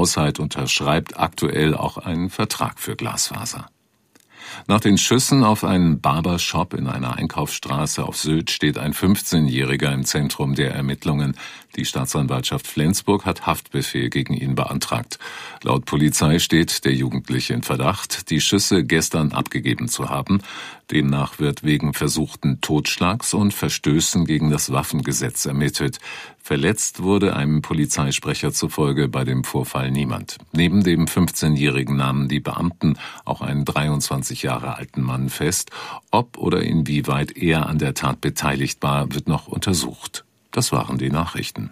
Haushalt unterschreibt aktuell auch einen Vertrag für Glasfaser. Nach den Schüssen auf einen Barbershop in einer Einkaufsstraße auf Sylt steht ein 15-Jähriger im Zentrum der Ermittlungen. Die Staatsanwaltschaft Flensburg hat Haftbefehl gegen ihn beantragt. Laut Polizei steht der Jugendliche in Verdacht, die Schüsse gestern abgegeben zu haben. Demnach wird wegen versuchten Totschlags und Verstößen gegen das Waffengesetz ermittelt. Verletzt wurde einem Polizeisprecher zufolge bei dem Vorfall niemand. Neben dem 15-Jährigen nahmen die Beamten auch einen 23 Jahre alten Mann fest. Ob oder inwieweit er an der Tat beteiligt war, wird noch untersucht. Das waren die Nachrichten.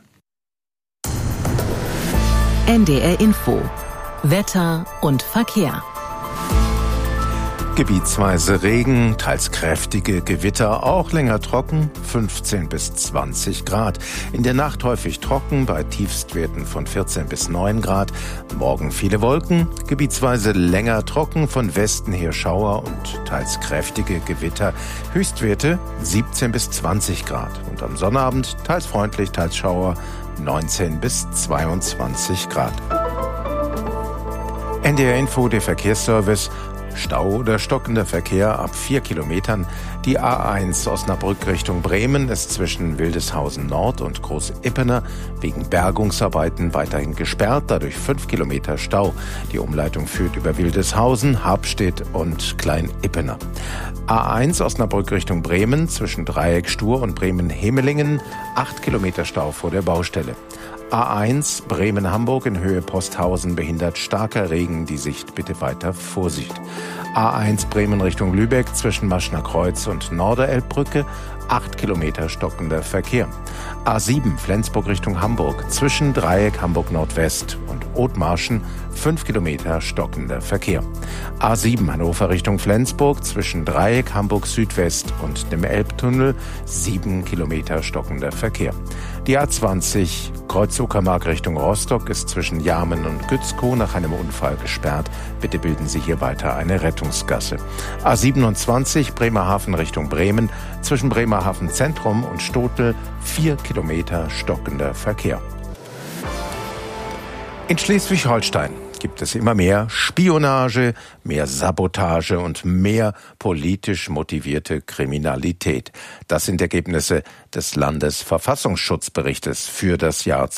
NDR Info. Wetter und Verkehr. Gebietsweise Regen, teils kräftige Gewitter, auch länger trocken, 15 bis 20 Grad. In der Nacht häufig trocken, bei Tiefstwerten von 14 bis 9 Grad. Morgen viele Wolken, gebietsweise länger trocken, von Westen her Schauer und teils kräftige Gewitter. Höchstwerte 17 bis 20 Grad. Und am Sonnabend teils freundlich, teils Schauer, 19 bis 22 Grad. NDR Info, der Verkehrsservice. Stau oder stockender Verkehr ab 4 Kilometern. Die A1 Osnabrück Richtung Bremen ist zwischen Wildeshausen Nord und Groß-Ippener wegen Bergungsarbeiten weiterhin gesperrt, dadurch 5 Kilometer Stau. Die Umleitung führt über Wildeshausen, Habstedt und Klein-Ippener. A1 Osnabrück Richtung Bremen zwischen Dreieck Stur und Bremen-Hemelingen, 8 Kilometer Stau vor der Baustelle. A1 Bremen-Hamburg in Höhe Posthausen behindert starker Regen, die Sicht bitte weiter Vorsicht. A1 Bremen Richtung Lübeck zwischen Maschner Kreuz und Norderelbbrücke, 8 Kilometer stockender Verkehr. A7 Flensburg Richtung Hamburg zwischen Dreieck Hamburg Nordwest und Othmarschen, 5 Kilometer stockender Verkehr. A7 Hannover Richtung Flensburg zwischen Dreieck Hamburg Südwest und dem Elbtunnel, 7 Kilometer stockender Verkehr. Die A20 Kreuz-Uckermark Richtung Rostock ist zwischen Jarmen und Gützkow nach einem Unfall gesperrt. Bitte bilden Sie hier weiter eine Rettungsgasse. A27 Bremerhaven Richtung Bremen zwischen Bremerhaven Zentrum und Stotel, 4 Kilometer stockender Verkehr. In Schleswig-Holstein gibt es immer mehr Spionage, mehr Sabotage und mehr politisch motivierte Kriminalität. Das sind Ergebnisse des Landesverfassungsschutzberichtes für das Jahr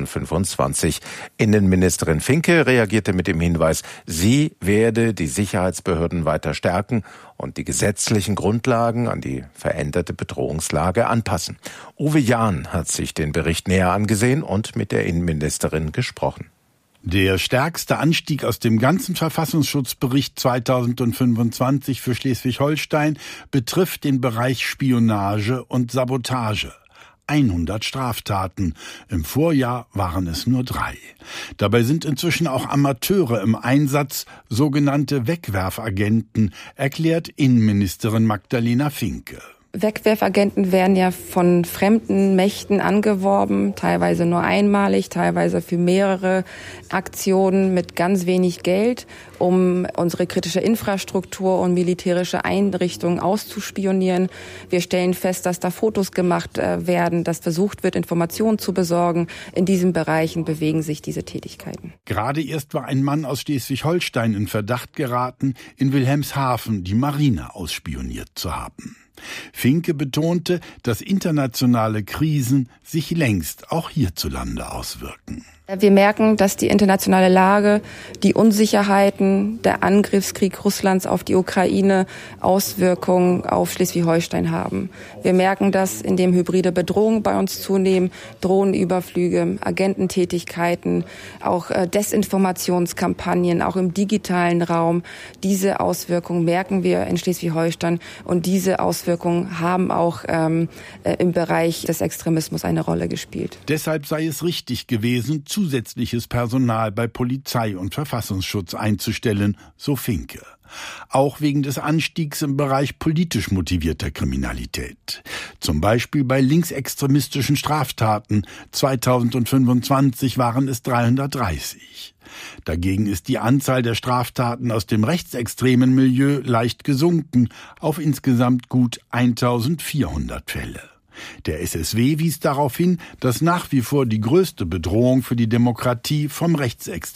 2025. Innenministerin Finke reagierte mit dem Hinweis, sie werde die Sicherheitsbehörden weiter stärken und die gesetzlichen Grundlagen an die veränderte Bedrohungslage anpassen. Uwe Jahn hat sich den Bericht näher angesehen und mit der Innenministerin gesprochen. Der stärkste Anstieg aus dem ganzen Verfassungsschutzbericht 2025 für Schleswig-Holstein betrifft den Bereich Spionage und Sabotage. 100 Straftaten. Im Vorjahr waren es nur 3. Dabei sind inzwischen auch Amateure im Einsatz, sogenannte Wegwerfagenten, erklärt Innenministerin Magdalena Finke. Wegwerfagenten werden ja von fremden Mächten angeworben, teilweise nur einmalig, teilweise für mehrere Aktionen mit ganz wenig Geld, um unsere kritische Infrastruktur und militärische Einrichtungen auszuspionieren. Wir stellen fest, dass da Fotos gemacht werden, dass versucht wird, Informationen zu besorgen. In diesen Bereichen bewegen sich diese Tätigkeiten. Gerade erst war ein Mann aus Schleswig-Holstein in Verdacht geraten, in Wilhelmshaven die Marine ausspioniert zu haben. Finke betonte, dass internationale Krisen sich längst auch hierzulande auswirken. Wir merken, dass die internationale Lage, die Unsicherheiten, der Angriffskrieg Russlands auf die Ukraine Auswirkungen auf Schleswig-Holstein haben. Wir merken das, indem hybride Bedrohungen bei uns zunehmen, Drohnenüberflüge, Agententätigkeiten, auch Desinformationskampagnen, auch im digitalen Raum. Diese Auswirkungen merken wir in Schleswig-Holstein und diese Auswirkungen haben auch im Bereich des Extremismus eine Rolle gespielt. Deshalb sei es richtig gewesen, zusätzliches Personal bei Polizei und Verfassungsschutz einzustellen, so Finke. Auch wegen des Anstiegs im Bereich politisch motivierter Kriminalität. Zum Beispiel bei linksextremistischen Straftaten. 2025 waren es 330. Dagegen ist die Anzahl der Straftaten aus dem rechtsextremen Milieu leicht gesunken auf insgesamt gut 1400 Fälle. Der SSW wies darauf hin, dass nach wie vor die größte Bedrohung für die Demokratie vom Rechtsextremismus